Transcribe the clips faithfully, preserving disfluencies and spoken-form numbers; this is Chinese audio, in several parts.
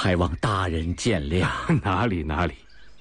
还望大人见谅。 哪里哪里。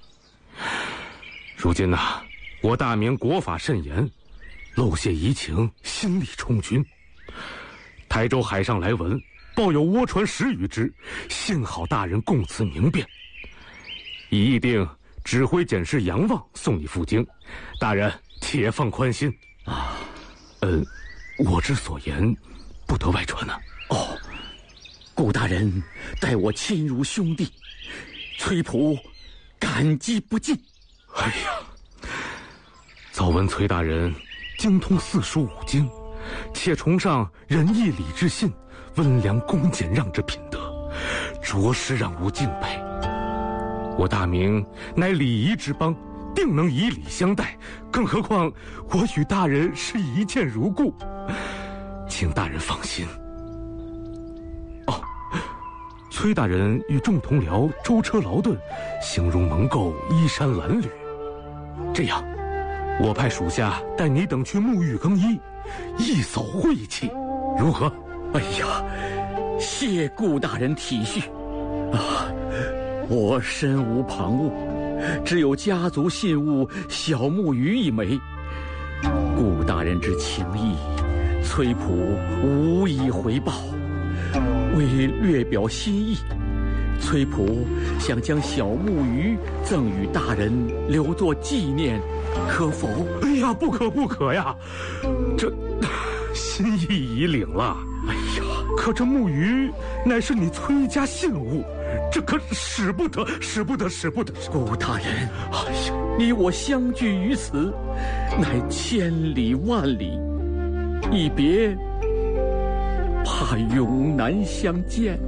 如今呐、啊，我大明国法甚严，漏泄疑情，心力充军。台州海上来文，报有倭船十余只，幸好大人供词明辨，已议定指挥检视杨望送你赴京，大人且放宽心啊。 呃，我之所言，不得外传啊。 哦，顾大人待我亲如兄弟，崔普感激不尽。 哎呀，早闻崔大人精通四书五经，且崇尚仁义礼智信、温良恭俭让之品德，着实让吾敬佩。我大明乃礼仪之邦，定能以礼相待，更何况我与大人是一见如故，请大人放心。哦，崔大人与众同僚舟车劳顿，形容蒙垢，衣衫褴褛。这样，我派属下带你等去沐浴更衣，一扫晦气，如何？ 哎呀，谢顾大人体恤啊！我身无旁骛，只有家族信物小木鱼一枚。顾大人之情谊，崔普无以回报。为略表心意，崔普想将小木鱼赠与大人，留作纪念，可否？ 哎呀，不可不可呀！这心意已领了。 哎呀， 可这木鱼乃是你崔家信物，这可使不得，使不得，使不得！ 顾大人，哎呀，你我相聚于此，乃千里万里，一别怕永难相见，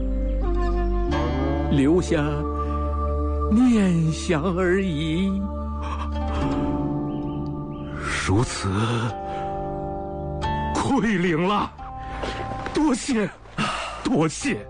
留下念想而已。 如此，愧领了，多谢，多谢。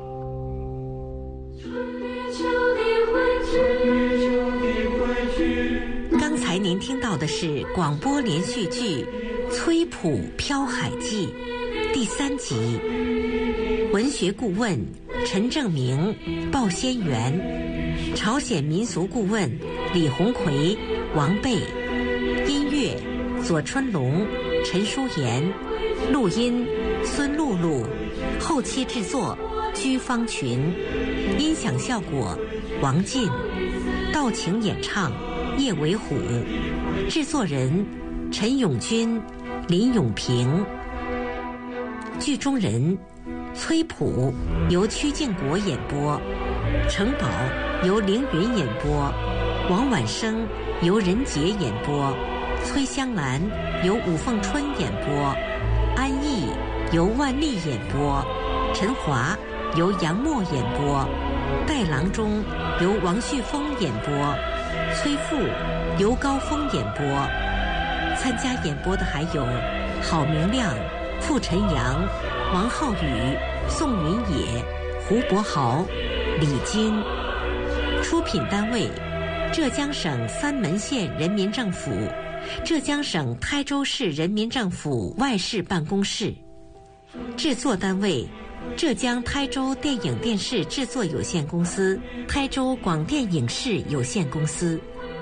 刚才您听到的是广播连续剧《崔普漂海记》第三集，文学顾问陈正明、鲍先元，朝鲜民俗顾问李鸿奎、王贝，音乐左春龙、陈淑妍，录音孙露露，后期制作居方群，音响效果王进，道情演唱叶伟虎，制作人陈永军、林永平。剧中人崔普由曲靖国演播，程宝由凌云演播，王婉生由任杰演播，崔香兰由武凤春演播，安逸由万丽演播，陈华由杨默演播，戴郎中由王旭峰演播，崔富由高峰演播。参加演播的还有郝明亮、傅晨阳、王浩宇、宋云野、胡国豪、李金。出品单位浙江省三门县人民政府、浙江省台州市人民政府外事办公室。制作单位浙江台州电影电视制作有限公司、台州广电影视有限公司。